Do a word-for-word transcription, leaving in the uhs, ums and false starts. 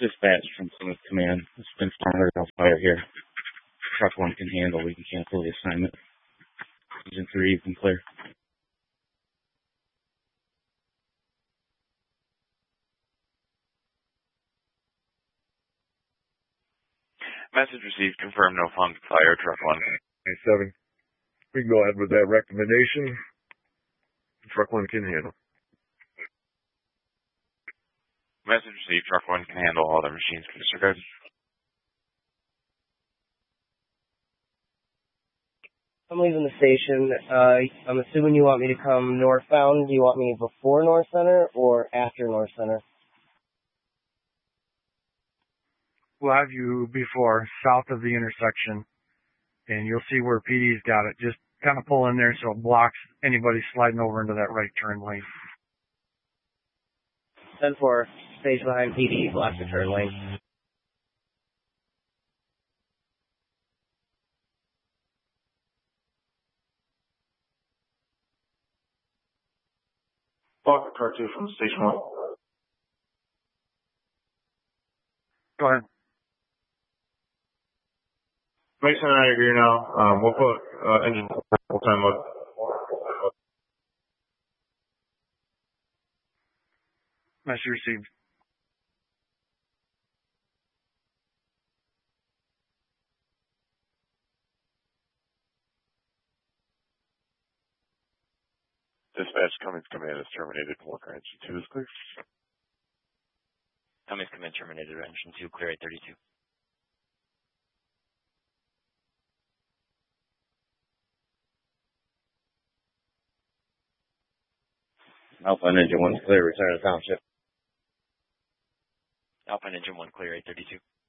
Dispatch from Plymouth Command. It's been started on fire here. Truck one can handle. We can cancel the assignment. Agent three, you can clear. Message received. Confirm no funds fire. Truck one. Okay, seven. We can go ahead with that recommendation. Truck one can handle. Message received. Truck one can handle. All other machines can disregard. I'm leaving the station. Uh, I'm assuming you want me to come northbound. Do you want me before North Center or after North Center? We'll have you before, south of the intersection, and you'll see where P D's got it. Just kind of pull in there so it blocks anybody sliding over into that right turn lane. ten four, stage behind P D, block the turn lane. Block car two from station one. Go ahead. Mason and I are here now. Um, we'll put uh, engine full time mode. Message received. Dispatch, Cummings Command is terminated. Walker engine two is clear. Cummings Command terminated. Engine two clear. eight thirty-two. Alpha and engine one clear. Return to township. Alpine engine one clear. eight thirty-two.